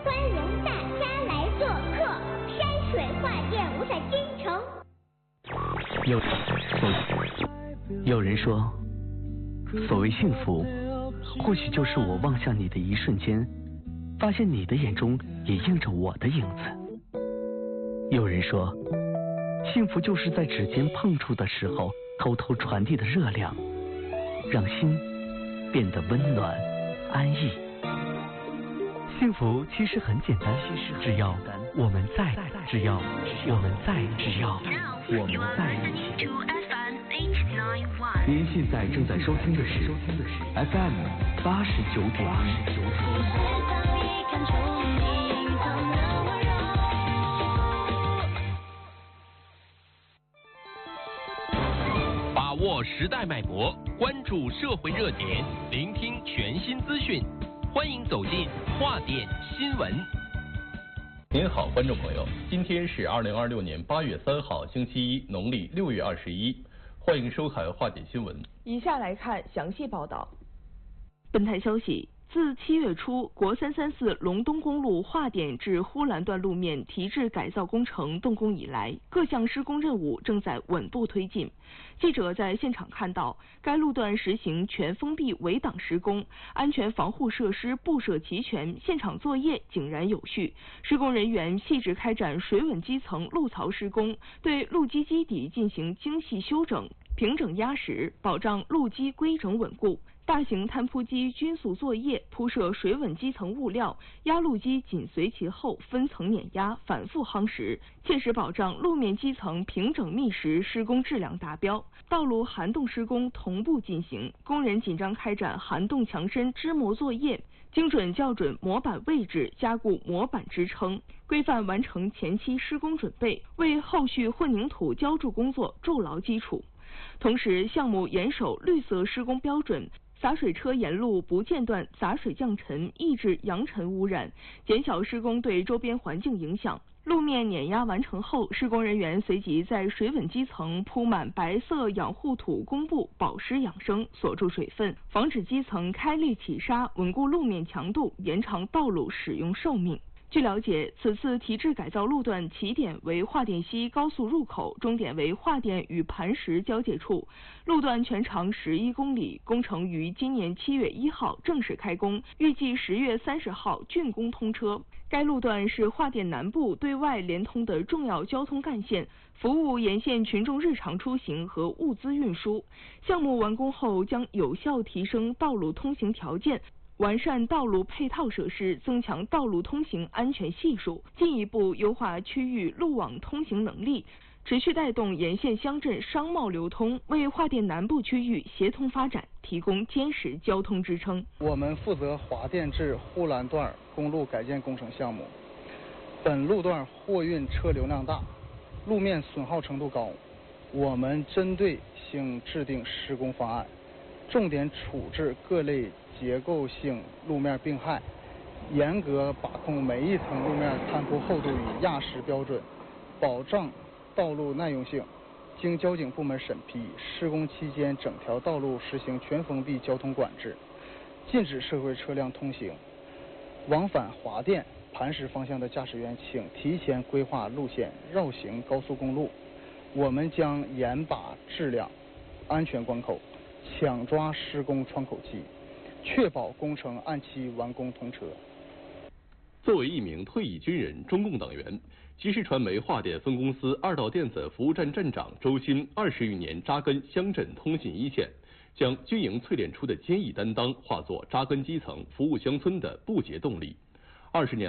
欢迎大家来做客山水画店五彩金城。 有人说，所谓幸福，或许就是我望向你的一瞬间，发现你的眼中也映着我的影子。有人说，幸福就是在指尖碰触的时候，偷偷传递的热量，让心变得温暖安逸。幸福其实很简单，只要我们在，只要我们在，只要我们在一起。您现在正在收听的是 FM 89.1。 把握时代脉搏，关注社会热点，聆听全新资讯。欢迎走进画点新闻。 您好，观众朋友，今天是2026年8月3号，星期一，农历6月21。欢迎收看画点新闻。 以下来看详细报道。 本台消息，自7月初国334龙东公路画点至呼兰段路面提质改造工程动工以来，各项施工任务正在稳步推进。记者在现场看到，该路段实行全封闭围挡施工，安全防护设施布设齐全，现场作业井然有序。施工人员细致开展水稳基层路槽施工，对路基基底进行精细修整、平整压实，保障路基规整稳固。大型摊铺机均速作业，铺设水稳基层物料，压路机紧随其后，分层碾压，反复夯实，切实保障路面基层平整密实，施工质量达标。道路涵洞施工同步进行，工人紧张开展涵洞墙身支模作业，精准校准模板位置，加固模板支撑，规范完成前期施工准备，为后续混凝土浇筑工作筑牢基础。同时，项目严守绿色施工标准，洒水车沿路不间断洒水降尘，抑制扬尘污染，减小施工对周边环境影响。路面碾压完成后，施工人员随即在水稳基层铺满白色养护土工布，保湿养生，锁住水分，防止基层开裂起沙，稳固路面强度，延长道路使用寿命。据了解，此次提质改造路段起点为画点西高速入口，终点为画点与磐石交界处，路段全长11公里，工程于今年7月1号正式开工，预计10月30号竣工通车。该路段是画点南部对外连通的重要交通干线，服务沿线群众日常出行和物资运输。项目完工后将有效提升道路通行条件，完善道路配套设施，增强道路通行安全系数，进一步优化区域路网通行能力，持续带动沿线乡镇商贸流通，为画点南部区域协同发展提供坚实交通支撑。 我们负责华电至呼兰段公路改建工程项目，本路段货运车流量大，路面损耗程度高，我们针对性制定施工方案，重点处置各类结构性路面病害，严格把控每一层路面摊铺厚度与压实标准，保障道路耐用性。经交警部门审批，施工期间整条道路实行全封闭交通管制，禁止社会车辆通行。往返华电、磐石方向的驾驶员请提前规划路线，绕行高速公路。我们将严把质量、安全关口，抢抓施工窗口期，确保工程按期完工通车。 作为一名退役军人、中共党员，即时传媒画点分公司2道电子服务站站长周鑫20余年扎根乡镇通信一线，将军营淬炼出的坚毅担当化作扎根基层、服务乡村的不竭动力。20年